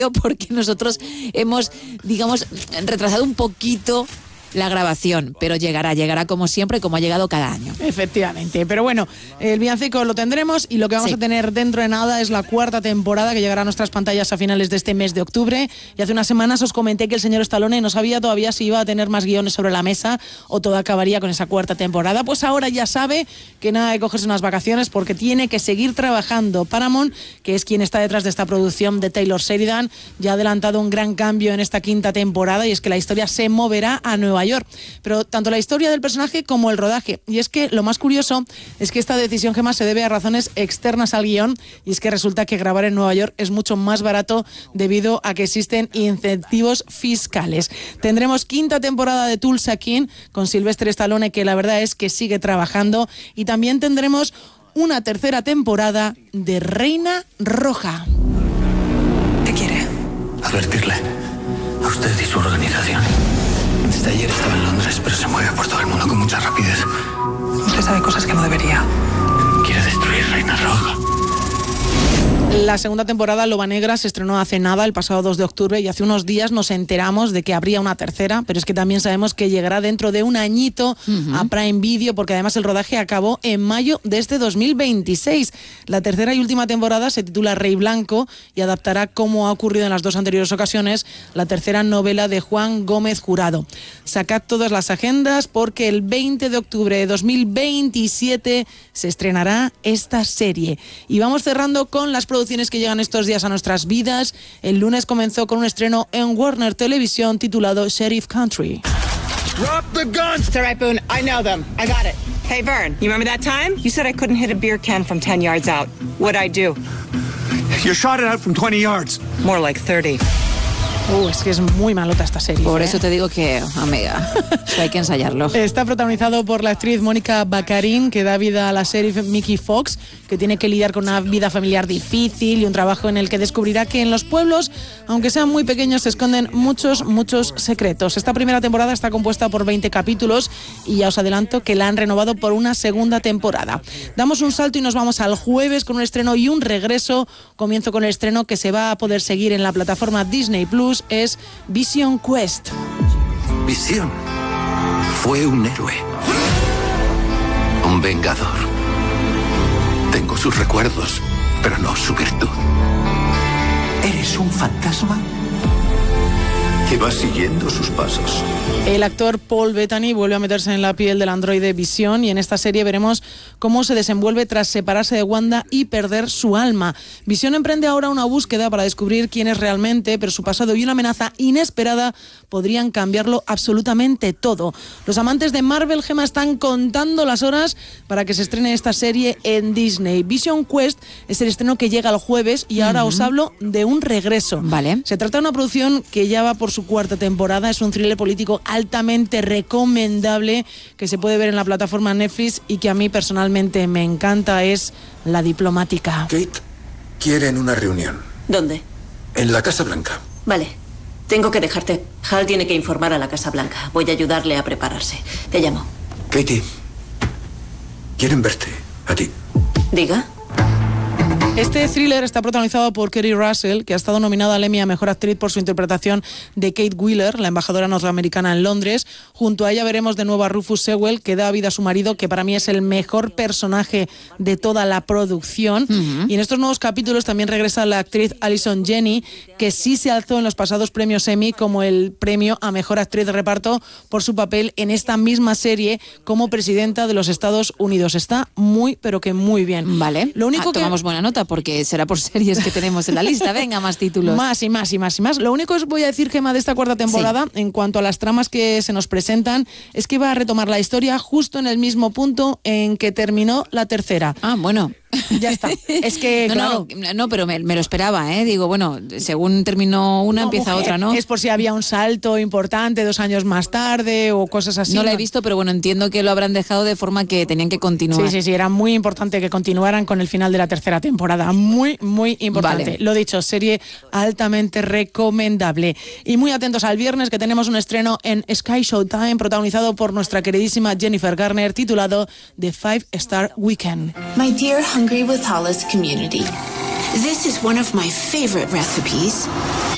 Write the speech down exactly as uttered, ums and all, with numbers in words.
porque nosotros hemos, digamos, retrasado un poquito la grabación, pero llegará, llegará como siempre, como ha llegado cada año. Efectivamente, pero bueno, el villancico lo tendremos y lo que vamos sí. a tener dentro de nada es la cuarta temporada que llegará a nuestras pantallas a finales de este mes de octubre. Y hace unas semanas os comenté que el señor Stallone no sabía todavía si iba a tener más guiones sobre la mesa o todo acabaría con esa cuarta temporada. Pues ahora ya sabe que nada de cogerse unas vacaciones porque tiene que seguir trabajando. Paramount, que es quien está detrás de esta producción de Taylor Sheridan, ya ha adelantado un gran cambio en esta quinta temporada y es que la historia se moverá a Nueva York. Pero tanto la historia del personaje como el rodaje. Y es que lo más curioso es que esta decisión, Gemma, se debe a razones externas al guión y es que resulta que grabar en Nueva York es mucho más barato debido a que existen incentivos fiscales. Tendremos quinta temporada de Tulsa King con Sylvester Stallone, que la verdad es que sigue trabajando, y también tendremos una tercera temporada de Reina Roja. ¿Qué quiere? Advertirle a usted y su organización. Desde ayer estaba en Londres, pero se mueve por todo el mundo con mucha rapidez. Usted sabe cosas que no debería. Quiere destruir Reina Roja. La segunda temporada, Loba Negra, se estrenó hace nada, el pasado dos de octubre, y hace unos días nos enteramos de que habría una tercera, pero es que también sabemos que llegará dentro de un añito uh-huh. a Prime Video, porque además el rodaje acabó en mayo de este dos mil veintiséis. La tercera y última temporada se titula Rey Blanco y adaptará, como ha ocurrido en las dos anteriores ocasiones, la tercera novela de Juan Gómez Jurado. Sacad todas las agendas porque el veinte de octubre de dos mil veintisiete se estrenará esta serie. Y vamos cerrando con las producciones que llegan estos días a nuestras vidas. El lunes comenzó con un estreno en Warner Televisión titulado Sheriff Country. Drop the guns! It's all right, Boone. I know them. I got it. Hey, Vern, you remember that time? You said I couldn't hit a beer can from ten yards out. What'd I do? You shot it out from twenty yards. More like thirty. Uh, es que es muy malota esta serie. Por ¿eh? eso te digo que, amiga, hay que ensayarlo. Está protagonizado por la actriz Mónica Baccarin, que da vida a la sheriff Mickey Fox, que tiene que lidiar con una vida familiar difícil y un trabajo en el que descubrirá que en los pueblos, aunque sean muy pequeños, se esconden muchos, muchos secretos. Esta primera temporada está compuesta por veinte capítulos y ya os adelanto que la han renovado por una segunda temporada. Damos un salto y nos vamos al jueves con un estreno y un regreso. Comienzo con el estreno que se va a poder seguir en la plataforma Disney Plus. Es Vision Quest. Visión fue un héroe, un vengador. Tengo sus recuerdos, pero no su virtud. ¿Eres un fantasma que va siguiendo sus pasos? El actor Paul Bettany vuelve a meterse en la piel del androide Visión y en esta serie veremos cómo se desenvuelve tras separarse de Wanda y perder su alma. Visión emprende ahora una búsqueda para descubrir quién es realmente, pero su pasado y una amenaza inesperada podrían cambiarlo absolutamente todo. Los amantes de Marvel, Gemma, están contando las horas para que se estrene esta serie en Disney. Vision Quest es el estreno que llega el jueves y ahora uh-huh. os hablo de un regreso. Vale. Se trata de una producción que ya va por su cuarta temporada. Es un thriller político altamente recomendable que se puede ver en la plataforma Netflix y que a mí personalmente me encanta. Es La Diplomática. Kate, quieren una reunión. ¿Dónde? En la Casa Blanca. Vale, tengo que dejarte. Hal tiene que informar a la Casa Blanca. Voy a ayudarle a prepararse. Te llamo. Katie, quieren verte, a ti. Diga. Este thriller está protagonizado por Kerry Russell, que ha estado nominada al Emmy a Mejor Actriz por su interpretación de Kate Wheeler, la embajadora norteamericana en Londres. Junto a ella veremos de nuevo a Rufus Sewell, que da vida a su marido, que para mí es el mejor personaje de toda la producción. Uh-huh. Y en estos nuevos capítulos también regresa la actriz Allison Janney, que sí se alzó en los pasados premios Emmy como el premio a Mejor Actriz de Reparto por su papel en esta misma serie como presidenta de los Estados Unidos. Está muy, pero que muy bien. Vale, Lo único ah, que... tomamos buena nota, porque será por series que tenemos en la lista. Venga, más títulos. Más y más y más y más. Lo único que os voy a decir, Gemma, de esta cuarta temporada, sí. en cuanto a las tramas que se nos presentan, es que va a retomar la historia justo en el mismo punto en que terminó la tercera. Ah, bueno. Ya está. Es que, no, claro... No, no, pero me, me lo esperaba, ¿eh? Digo, bueno, según terminó una, no, empieza mujer, otra, ¿no? Es por si había un salto importante dos años más tarde o cosas así. No la he visto, pero bueno, entiendo que lo habrán dejado de forma que tenían que continuar. Sí, sí, sí, era muy importante que continuaran con el final de la tercera temporada. Muy, muy importante. Vale. Lo dicho, serie altamente recomendable. Y muy atentos al viernes, que tenemos un estreno en Sky Showtime, protagonizado por nuestra queridísima Jennifer Garner, titulado The Five Star Weekend. My dear Hungry with Hollis community, this is one of my favorite recipes.